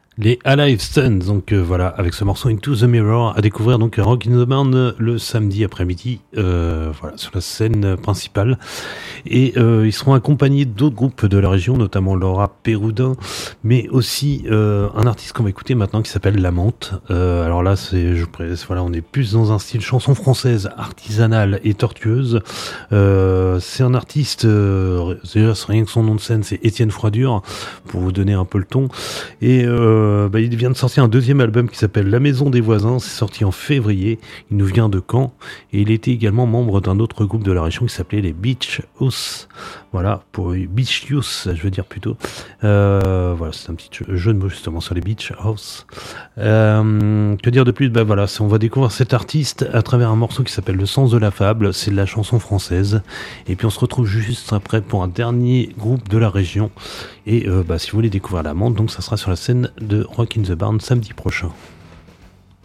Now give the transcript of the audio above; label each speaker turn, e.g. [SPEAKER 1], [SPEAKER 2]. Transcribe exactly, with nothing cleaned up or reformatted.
[SPEAKER 1] Les Alive Sons, donc euh, voilà, avec ce morceau Into the Mirror, à découvrir donc Rock in the Barn le samedi après-midi, euh, voilà, sur la scène principale. Et euh, ils seront accompagnés d'autres groupes de la région, notamment Laura Péroudin, mais aussi euh, un artiste qu'on va écouter maintenant qui s'appelle La Menthe. Euh, alors là, c'est, je presse, voilà, on est plus dans un style chanson française, artisanale et tortueuse. Euh, c'est un artiste, euh, déjà c'est rien que son nom de scène, c'est Étienne Froidure, pour vous donner un peu le ton. Et euh, bah, il vient de sortir un deuxième album qui s'appelle La Maison des Voisins, c'est sorti en février, il nous vient de Caen, et il était également membre d'un autre groupe de la région qui s'appelait les Beach House, voilà, pour Beach Youth, je veux dire plutôt, euh, voilà, c'est un petit jeu de mots justement sur les Beach House. Euh, que dire de plus? Bah voilà, on va découvrir cet artiste à travers un morceau qui s'appelle Le Sens de la Fable, c'est de la chanson française, et puis on se retrouve juste après pour un dernier groupe de la région. Et euh, bah, si vous voulez découvrir La Menthe, donc ça sera sur la scène de Rock in the Barn samedi prochain.